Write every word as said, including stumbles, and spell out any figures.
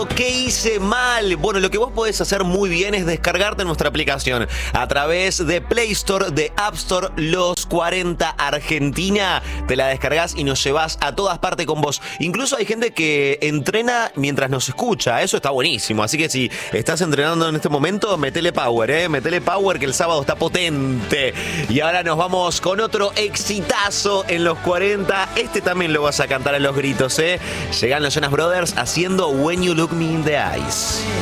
¿Qué hice mal? Bueno, lo que vos podés hacer muy bien es descargarte nuestra aplicación a través de Play Store, de App Store, Los cuarenta Argentina. Te la descargas y nos llevas a todas partes con vos. Incluso hay gente que entrena mientras nos escucha. Eso está buenísimo. Así que si estás entrenando en este momento, metele power, ¿eh? Metele power que el sábado está potente. Y ahora nos vamos con otro exitazo en Los cuarenta. Este también lo vas a cantar a los gritos, ¿eh? Llegan los Jonas Brothers haciendo When You Look Me in the Eyes.